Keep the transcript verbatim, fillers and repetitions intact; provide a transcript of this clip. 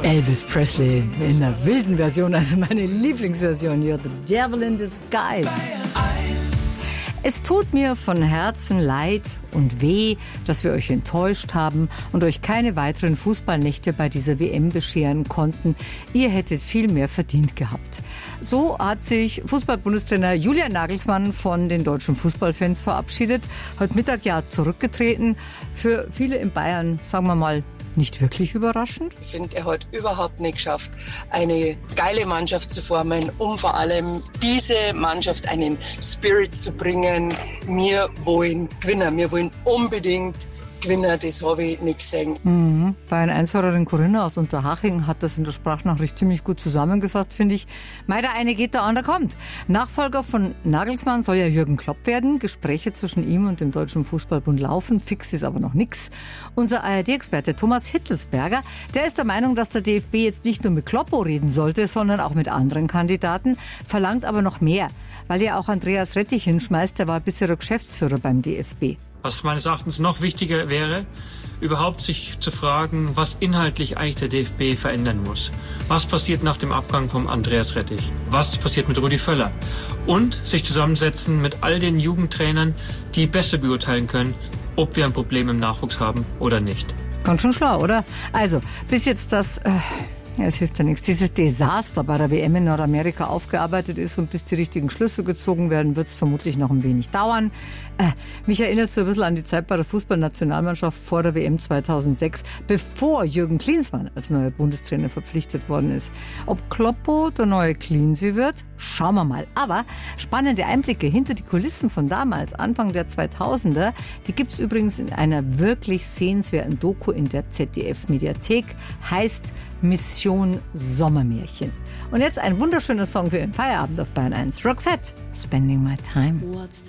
Elvis Presley in der wilden Version, also meine Lieblingsversion. You're the devil in disguise. Es tut mir von Herzen leid und weh, dass wir euch enttäuscht haben und euch keine weiteren Fußballnächte bei dieser W M bescheren konnten. Ihr hättet viel mehr verdient gehabt. So hat sich Fußball-Bundestrainer Julian Nagelsmann von den deutschen Fußballfans verabschiedet. Heute Mittag ja zurückgetreten. Für viele in Bayern, sagen wir mal, nicht wirklich überraschend? Ich finde, er hat überhaupt nicht geschafft, eine geile Mannschaft zu formen, um vor allem diese Mannschaft einen Spirit zu bringen. Wir wollen Gewinner, wir wollen unbedingt Gewinner, das habe ich nicht gesehen. Mhm. Bayern eins-Hörerin Corinna aus Unterhaching hat das in der Sprachnachricht ziemlich gut zusammengefasst, finde ich. Mei, der eine geht, der andere kommt. Nachfolger von Nagelsmann soll ja Jürgen Klopp werden. Gespräche zwischen ihm und dem Deutschen Fußballbund laufen. Fix ist aber noch nix. Unser A R D-Experte Thomas Hitzelsberger, der ist der Meinung, dass der D F B jetzt nicht nur mit Kloppo reden sollte, sondern auch mit anderen Kandidaten, verlangt aber noch mehr, weil ja auch Andreas Rettich hinschmeißt, der war bisher Geschäftsführer beim D F B. Was meines Erachtens noch wichtiger wäre, überhaupt sich zu fragen, was inhaltlich eigentlich der D F B verändern muss. Was passiert nach dem Abgang von Andreas Rettich? Was passiert mit Rudi Völler? Und sich zusammensetzen mit all den Jugendtrainern, die besser beurteilen können, ob wir ein Problem im Nachwuchs haben oder nicht. Ganz schön schlau, oder? Also, bis jetzt das... Äh Ja, es hilft ja nichts. Dieses Desaster bei der W M in Nordamerika aufgearbeitet ist und bis die richtigen Schlüsse gezogen werden, wird es vermutlich noch ein wenig dauern. Äh, mich erinnert es so ein bisschen an die Zeit bei der Fußballnationalmannschaft vor der W M zweitausendsechs, bevor Jürgen Klinsmann als neuer Bundestrainer verpflichtet worden ist. Ob Kloppo der neue Klinsi wird? Schauen wir mal. Aber spannende Einblicke hinter die Kulissen von damals, Anfang der zweitausender, die gibt's übrigens in einer wirklich sehenswerten Doku in der Z D F-Mediathek, heißt Mission Sommermärchen. Und jetzt ein wunderschöner Song für Ihren Feierabend auf Bayern eins. Roxette, Spending My Time.